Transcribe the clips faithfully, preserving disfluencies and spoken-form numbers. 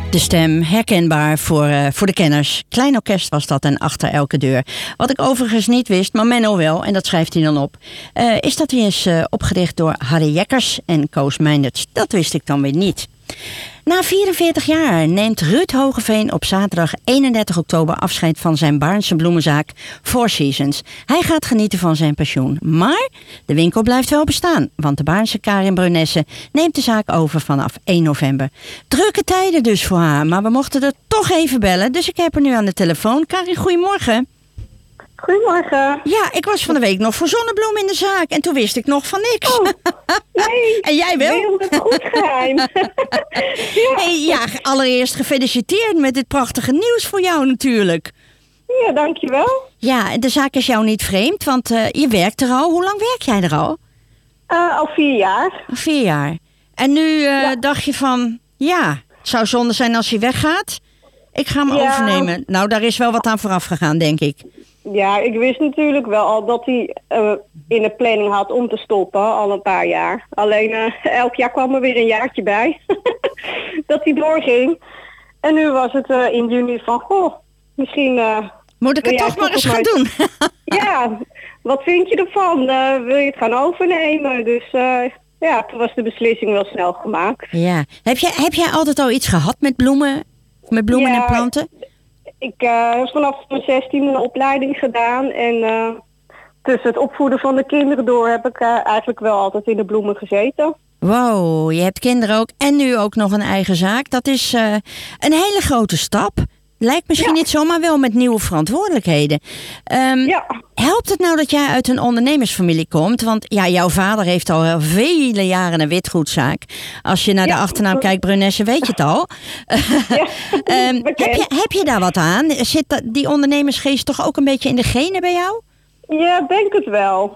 De stem herkenbaar voor, uh, voor de kenners. Klein orkest was dat en achter elke deur. Wat ik overigens niet wist, maar Menno wel, en dat schrijft hij dan op, uh, is dat hij is uh, opgericht door Harry Jekkers en Koos Meinderts. Dat wist ik dan weer niet. Na vierenveertig jaar neemt Ruud Hogeveen op zaterdag eenendertig oktober afscheid van zijn Baarnse bloemenzaak Four Seasons. Hij gaat genieten van zijn pensioen. Maar de winkel blijft wel bestaan, want de Baarnse Karin Brunesse neemt de zaak over vanaf één november. Drukke tijden dus voor haar, maar we mochten er toch even bellen, dus ik heb haar nu aan de telefoon. Karin, goedemorgen. Goedemorgen. Ja, ik was van de week nog voor zonnebloem in de zaak en toen wist ik nog van niks. Oh, nee. En jij wel? Nee, dat goed geheim. ja. Hey, ja, allereerst gefeliciteerd met dit prachtige nieuws voor jou natuurlijk. Ja, dankjewel. Ja, de zaak is jou niet vreemd, want uh, je werkt er al. Hoe lang werk jij er al? Uh, al vier jaar. Vier jaar. En nu uh, ja. dacht je van, ja, het zou zonde zijn als hij weggaat. Ik ga hem ja. overnemen. Nou, daar is wel wat aan vooraf gegaan, denk ik. Ja, ik wist natuurlijk wel al dat hij uh, in de planning had om te stoppen, al een paar jaar. Alleen uh, elk jaar kwam er weer een jaartje bij dat hij doorging. En nu was het uh, in juni van, goh, misschien... Uh, Moet ik het toch maar eens gaan doen? Ja, wat vind je ervan? Uh, wil je het gaan overnemen? Dus uh, ja, toen was de beslissing wel snel gemaakt. Ja. Heb jij, heb jij altijd al iets gehad met bloemen? Met bloemen ja, en planten? Ik uh, heb vanaf mijn zestien een opleiding gedaan en uh, tussen het opvoeden van de kinderen door heb ik uh, eigenlijk wel altijd in de bloemen gezeten. Wow, je hebt kinderen ook en nu ook nog een eigen zaak. Dat is uh, een hele grote stap. Lijkt misschien ja. niet zomaar wel met nieuwe verantwoordelijkheden. Um, ja. Helpt het nou dat jij uit een ondernemersfamilie komt? Want ja, jouw vader heeft al vele jaren een witgoedzaak. Als je naar ja. de achternaam kijkt, Brunesse, weet je het al. Ja. um, heb, je, heb je daar wat aan? Zit die ondernemersgeest toch ook een beetje in de genen bij jou? Ja, denk het wel.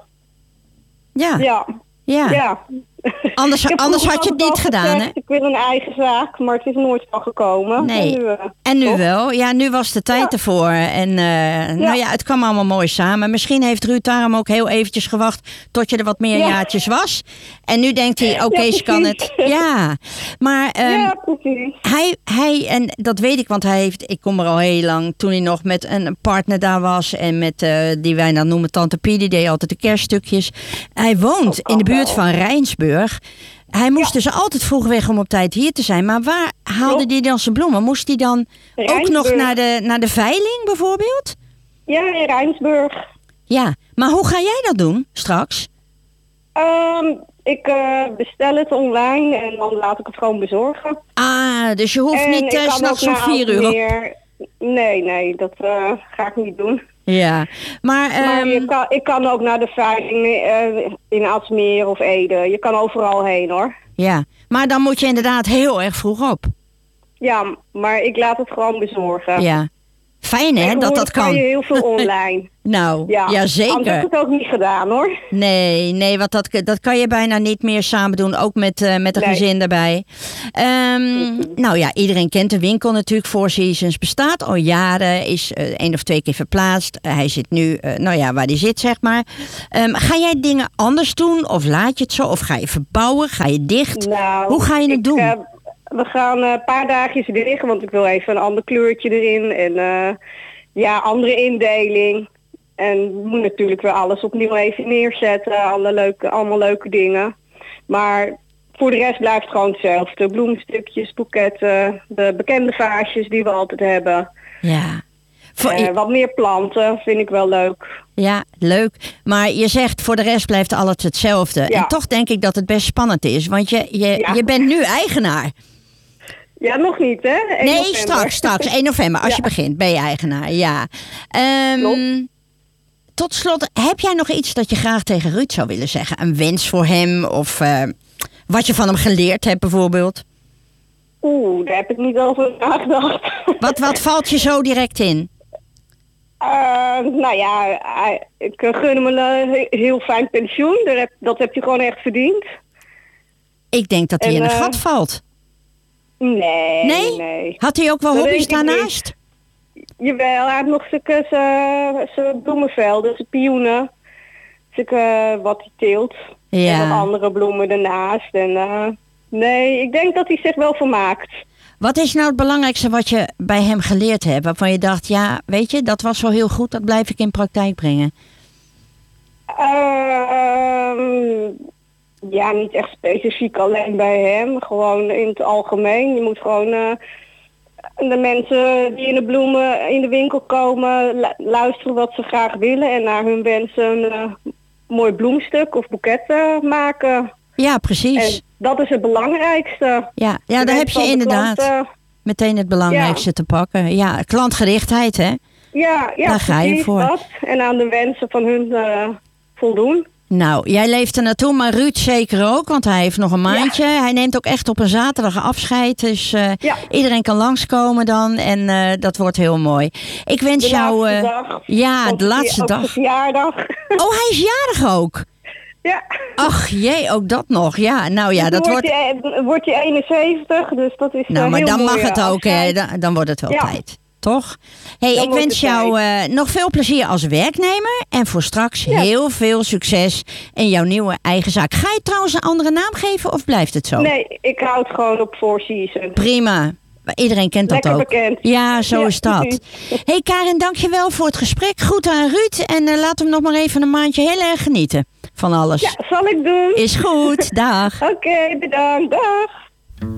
Ja. Ja. Ja. ja. Anders, anders had je het niet gedaan, gezegd, hè? Ik wil een eigen zaak, maar het is nooit van gekomen. Nee. En nu, uh, en nu wel. Ja, nu was de tijd ja. ervoor. En uh, ja. nou ja, het kwam allemaal mooi samen. Misschien heeft Ruud daarom ook heel eventjes gewacht tot je er wat meer ja. jaartjes was. En nu denkt hij, oké, okay, ja, ze kan het. Ja, maar um, ja, hij, hij, en dat weet ik, want hij heeft, ik kom er al heel lang, toen hij nog met een partner daar was en met, uh, die wij dan noemen Tante Pie, die deed altijd de kerststukjes. Hij woont in de buurt van Rijnsburg. Hij moest ja. dus altijd vroeg weg om op tijd hier te zijn. Maar waar haalde hij dan zijn bloemen? Moest hij dan Rijnsburg. ook nog naar de, naar de veiling bijvoorbeeld? Ja, in Rijnsburg. Ja, maar hoe ga jij dat doen straks? Um, ik uh, bestel het online en dan laat ik het gewoon bezorgen. Ah, dus je hoeft en niet uh, 's nachts om vier uur. Meer... Nee, nee, dat uh, ga ik niet doen. Ja, maar, maar um... je kan, ik kan ook naar de veiling uh, in Aalsmeer of Ede. Je kan overal heen, hoor. Ja, maar dan moet je inderdaad heel erg vroeg op. Ja, maar ik laat het gewoon bezorgen. Ja. Fijn, hè, dat dat kan. kan je heel veel online. nou, ja, ja zeker. Anders heb ik het ook niet gedaan, hoor. Nee, nee, want dat, dat kan je bijna niet meer samen doen. Ook met, uh, met een nee. gezin erbij. Um, mm-hmm. Nou ja, iedereen kent de winkel natuurlijk. Four Seasons bestaat al jaren. Is uh, één of twee keer verplaatst. Uh, hij zit nu, uh, nou ja, waar hij zit, zeg maar. Um, ga jij dingen anders doen? Of laat je het zo? Of ga je verbouwen? Ga je dicht? Nou, Hoe ga je het ik, doen? Uh, We gaan een uh, paar dagjes dicht, want ik wil even een ander kleurtje erin. En uh, ja, andere indeling. En moet natuurlijk weer alles opnieuw even neerzetten. Alle leuke, allemaal leuke dingen. Maar voor de rest blijft het gewoon hetzelfde. Bloemstukjes, boeketten, de bekende vaasjes die we altijd hebben. Ja. Voor... Uh, wat meer planten vind ik wel leuk. Ja, leuk. Maar je zegt voor de rest blijft alles hetzelfde. Ja. En toch denk ik dat het best spannend is. Want je, je, ja. je bent nu eigenaar. Ja, nog niet, hè? één nee, november. straks, straks. één november, als ja. je begint, ben je eigenaar, ja. Um, tot slot, heb jij nog iets dat je graag tegen Ruud zou willen zeggen? Een wens voor hem of uh, wat je van hem geleerd hebt bijvoorbeeld? Oeh, daar heb ik niet over nagedacht. Wat, wat valt je zo direct in? Uh, nou ja, ik gun hem een heel fijn pensioen. Dat heb, dat heb je gewoon echt verdiend. Ik denk dat hij en, in een uh, gat valt. Nee, nee, nee. Had hij ook wel dat hobby's daarnaast? Jawel, hij had nog zijn bloemenvelden, zijn pioenen. Zulke, wat hij teelt. Ja. En wat andere bloemen ernaast. En, uh, nee, ik denk dat hij zich wel vermaakt. Wat is nou het belangrijkste wat je bij hem geleerd hebt? Waarvan je dacht, ja, weet je, dat was wel heel goed. Dat blijf ik in praktijk brengen. Uh, ja, niet echt specifiek alleen bij hem. Gewoon in het algemeen. Je moet gewoon uh, de mensen die in de bloemen in de winkel komen... Lu- luisteren wat ze graag willen. En naar hun wensen een uh, mooi bloemstuk of boeket uh, maken. Ja, precies. En dat is het belangrijkste. Ja, ja daar heb je inderdaad klant, uh, meteen het belangrijkste ja. te pakken. Ja, klantgerichtheid, hè? Ja, ja, daar ga je voor. Dat. En aan de wensen van hun uh, voldoen. Nou, jij leeft er naartoe, maar Ruud zeker ook, want hij heeft nog een maandje. Ja. Hij neemt ook echt op een zaterdag afscheid, dus uh, ja. iedereen kan langskomen dan en uh, dat wordt heel mooi. Ik wens de jou... Uh, dag. Ja, de laatste dag. Verjaardag. Oh, hij is jarig ook? Ja. Ach jee, ook dat nog. Ja, nou ja, dat wordt... Je, wordt je eenenzeventig, dus dat is Nou, uh, maar heel dan mooi, mag het ja, ook, hè. Dan, dan wordt het wel ja. tijd. Toch? Hey, dan ik wens jou uh, nog veel plezier als werknemer. En voor straks ja. heel veel succes in jouw nieuwe eigen zaak. Ga je trouwens een andere naam geven of blijft het zo? Nee, ik hou het gewoon op Four Seasons. Prima. Iedereen kent Lekker dat ook. Bekend. Ja, zo ja, is dat. Hey Karin, dankjewel voor het gesprek. Goed aan Ruud. En uh, laat hem nog maar even een maandje heel erg genieten van alles. Ja, zal ik doen. Is goed. Dag. Oké, okay, bedankt. Dag.